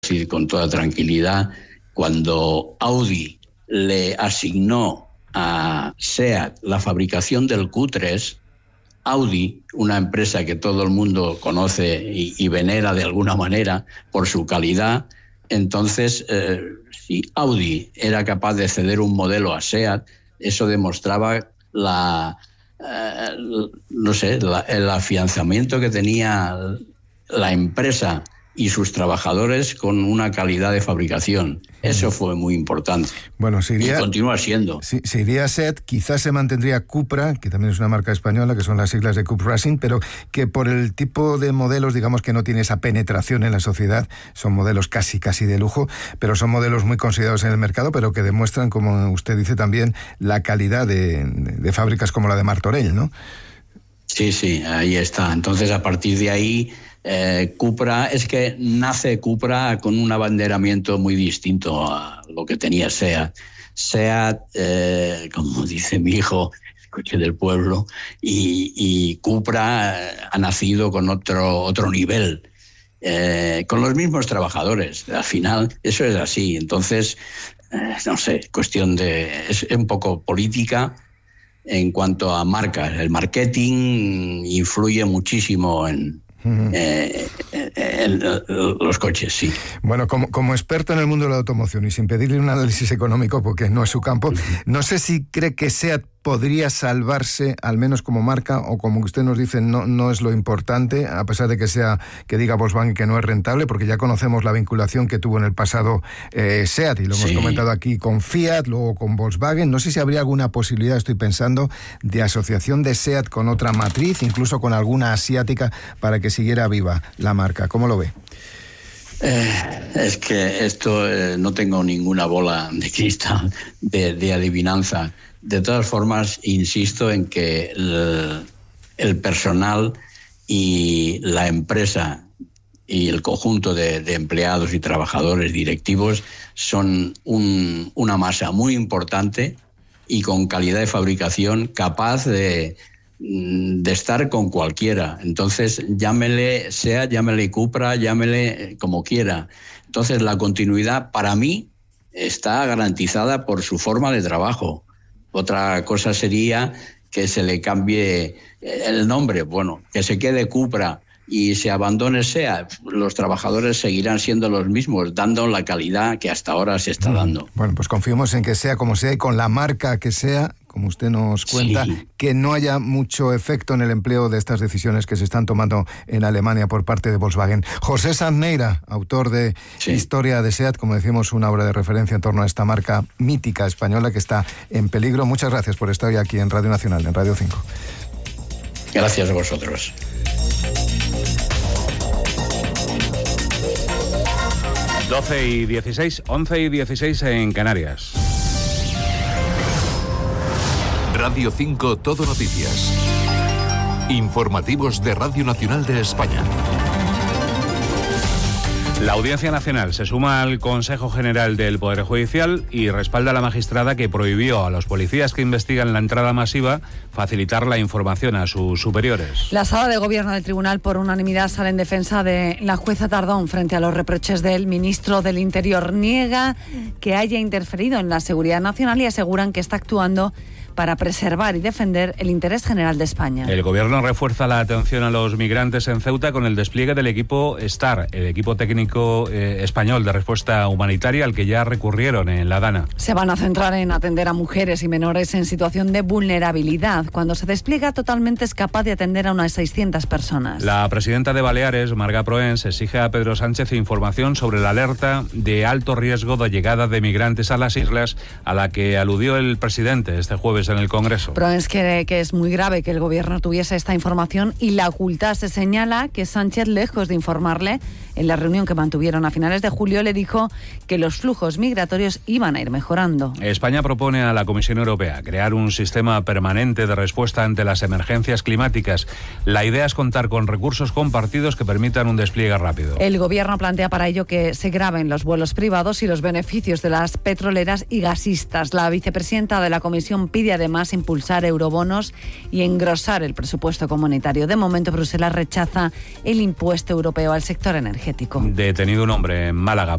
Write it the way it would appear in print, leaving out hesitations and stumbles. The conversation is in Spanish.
decir con toda tranquilidad, cuando Audi le asignó a SEAT la fabricación del Q3, Audi, una empresa que todo el mundo conoce y venera de alguna manera por su calidad, entonces si Audi era capaz de ceder un modelo a SEAT, eso demostraba el afianzamiento que tenía la empresa y sus trabajadores con una calidad de fabricación. Eso fue muy importante. Bueno, y continúa siendo. Se iría SEAT, quizás se mantendría Cupra, que también es una marca española, que son las siglas de Cup Racing, pero que por el tipo de modelos, digamos que no tiene esa penetración en la sociedad, son modelos casi de lujo, pero son modelos muy considerados en el mercado, pero que demuestran, como usted dice también, la calidad de fábricas como la de Martorell, ¿no? Sí, ahí está. Entonces, a partir de ahí, Cupra, es que nace Cupra con un abanderamiento muy distinto a lo que tenía SEAT. SEAT, como dice mi hijo, el coche del pueblo, y Cupra ha nacido con otro nivel, con los mismos trabajadores. Al final, eso es así. Entonces, no sé, es un poco política. En cuanto a marcas, el marketing influye muchísimo en los coches, sí. Bueno, como experto en el mundo de la automoción y sin pedirle un análisis económico porque no es su campo, no sé si cree que SEAT podría salvarse, al menos como marca, o como usted nos dice, no es lo importante, a pesar de que diga Volkswagen que no es rentable, porque ya conocemos la vinculación que tuvo en el pasado SEAT, y lo hemos comentado aquí con Fiat, luego con Volkswagen. No sé si habría alguna posibilidad, estoy pensando, de asociación de SEAT con otra matriz, incluso con alguna asiática, para que siguiera viva la marca. ¿Cómo lo ve? Es que esto no tengo ninguna bola de cristal de adivinanza. De todas formas, insisto en que el personal y la empresa y el conjunto de empleados y trabajadores directivos son una masa muy importante y con calidad de fabricación capaz de estar con cualquiera. Entonces, llámele SEAT, llámele Cupra, llámele como quiera. Entonces, la continuidad para mí está garantizada por su forma de trabajo. Otra cosa sería que se le cambie el nombre, bueno, que se quede Cupra y se abandone SEAT. Los trabajadores seguirán siendo los mismos, dando la calidad que hasta ahora se está dando. Bueno, pues confiemos en que sea como sea y con la marca que sea, como usted nos cuenta, que no haya mucho efecto en el empleo de estas decisiones que se están tomando en Alemania por parte de Volkswagen. José Sanz Neira, autor de Historia de SEAT, como decimos, una obra de referencia en torno a esta marca mítica española que está en peligro. Muchas gracias por estar hoy aquí en Radio Nacional, en Radio 5. Gracias a vosotros. Doce y 16, 11 y 16 en Canarias. Radio 5 Todo Noticias. Informativos de Radio Nacional de España. La Audiencia Nacional se suma al Consejo General del Poder Judicial y respalda a la magistrada que prohibió a los policías que investigan la entrada masiva facilitar la información a sus superiores. La sala de gobierno del tribunal por unanimidad sale en defensa de la jueza Tardón frente a los reproches del ministro del Interior. Niega que haya interferido en la seguridad nacional y aseguran que está actuando para preservar y defender el interés general de España. El Gobierno refuerza la atención a los migrantes en Ceuta con el despliegue del equipo STAR, el equipo técnico español de respuesta humanitaria al que ya recurrieron en La Dana. Se van a centrar en atender a mujeres y menores en situación de vulnerabilidad. Cuando se despliega totalmente es capaz de atender a unas 600 personas. La presidenta de Baleares, Marga Proens, exige a Pedro Sánchez información sobre la alerta de alto riesgo de llegada de migrantes a las islas a la que aludió el presidente este jueves en el Congreso. Proens cree que es muy grave que el Gobierno tuviese esta información y la ocultase. Señala que Sánchez, lejos de informarle, en la reunión que mantuvieron a finales de julio, le dijo que los flujos migratorios iban a ir mejorando. España propone a la Comisión Europea crear un sistema permanente de respuesta ante las emergencias climáticas. La idea es contar con recursos compartidos que permitan un despliegue rápido. El Gobierno plantea para ello que se graben los vuelos privados y los beneficios de las petroleras y gasistas. La vicepresidenta de la Comisión pide además impulsar eurobonos y engrosar el presupuesto comunitario. De momento, Bruselas rechaza el impuesto europeo al sector energético. Detenido un hombre en Málaga